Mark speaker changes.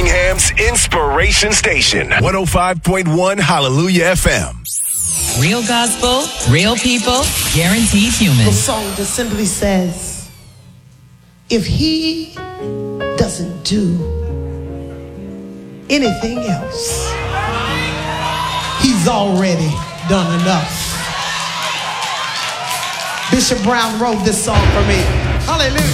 Speaker 1: Birmingham's Inspiration Station. 105.1 Hallelujah FM.
Speaker 2: Real gospel, real people, guaranteed human.
Speaker 3: The song just simply says, if he doesn't do anything else, he's already done enough. Bishop Brown wrote this song for me. Hallelujah.